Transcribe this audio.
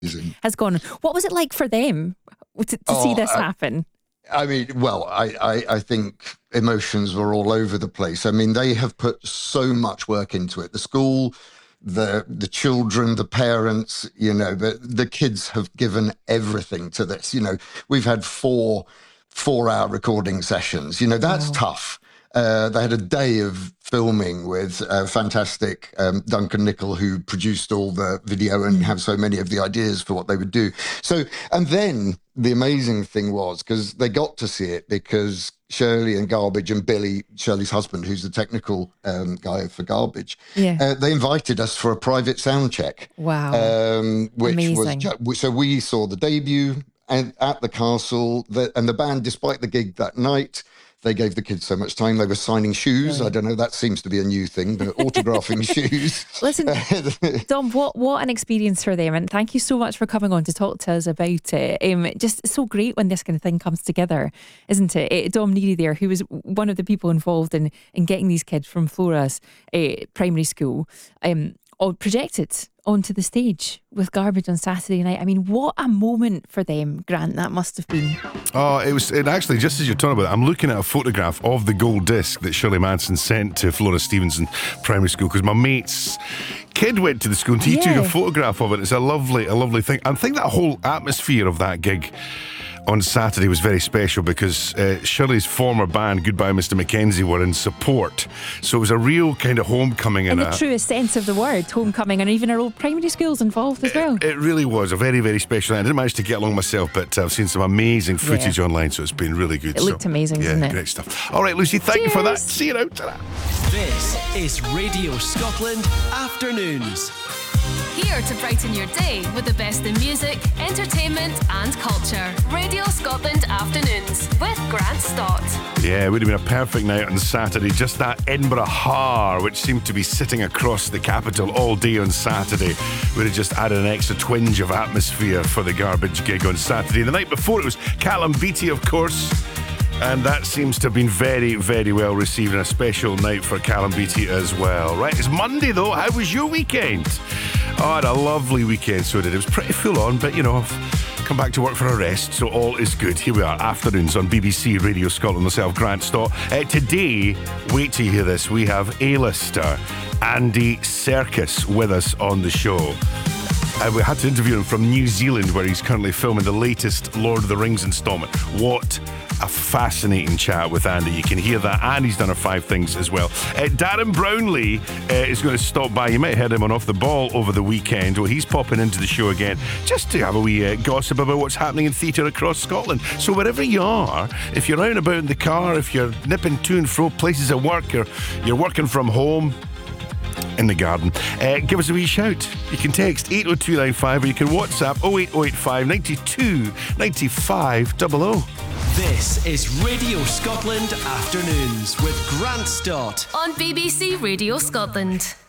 has gone. What was it like for them to see this happen? I mean, well, I think emotions were all over the place. I mean, they have put so much work into it. The school, the children, the parents, the kids have given everything to this. We've had 4-hour recording sessions. That's tough. They had a day of filming with fantastic Duncan Nicol, who produced all the video and have so many of the ideas for what they would do. So, and then the amazing thing was, because they got to see it because Shirley and Garbage and Billy, Shirley's husband, who's the technical guy for Garbage, they invited us for a private sound check. Wow. Which amazing. So we saw the debut at the castle, and the band, despite the gig that night, they gave the kids so much time. They were signing shoes. Really? I don't know. That seems to be a new thing, but autographing shoes. Listen, Dom, what an experience for them. And thank you so much for coming on to talk to us about it. Just so great when this kind of thing comes together, isn't it? Dom Neary there, who was one of the people involved in getting these kids from Flora's primary school, all projected onto the stage with Garbage on Saturday night. I mean, what a moment for them, Grant, that must have been. Oh, it actually, just as you're talking about it, I'm looking at a photograph of the gold disc that Shirley Manson sent to Flora Stevenson Primary School, because my mate's kid went to the school and he took a photograph of it. It's a lovely thing. I think that whole atmosphere of that gig on Saturday was very special because Shirley's former band, Goodbye Mr. Mackenzie, were in support. So it was a real kind of homecoming. In the truest sense of the word, homecoming, and even our old primary schools involved as well. It really was a very, very special night. I didn't manage to get along myself, but I've seen some amazing footage online, so it's been really good. It looked amazing, didn't it? Great stuff. All right, Lucy, thank you for that. See you now. Ta-da. This is Radio Scotland Afternoons. Here to brighten your day with the best in music, entertainment and culture. Radio Scotland Afternoons with Grant Stott. Yeah, it would have been a perfect night on Saturday. Just that Edinburgh Har, which seemed to be sitting across the capital all day on Saturday, would have just added an extra twinge of atmosphere for the Garbage gig on Saturday. The night before it was Callum Beattie, of course. And that seems to have been very, very well received, and a special night for Callum Beattie as well. Right, it's Monday though. How was your weekend? Oh, I had a lovely weekend, so did it. It was pretty full on, but I've come back to work for a rest, so all is good. Here we are, afternoons on BBC Radio Scotland. Myself, Grant Stott. Today, wait till you hear this, we have A-lister Andy Serkis with us on the show. We had to interview him from New Zealand, where he's currently filming the latest Lord of the Rings installment. What a fascinating chat with Andy. You can hear that, and he's done our 5 things as well. Darren Brownlee is going to stop by. You might have heard him on Off the Ball over the weekend. Well, he's popping into the show again just to have a wee gossip about what's happening in theatre across Scotland. So wherever you are, if you're out and about in the car, if you're nipping to and fro places at work, or you're working from home, in the garden, give us a wee shout. You can text 80295, or you can WhatsApp 08085 92 95 00. This is Radio Scotland Afternoons with Grant Stott on BBC Radio Scotland.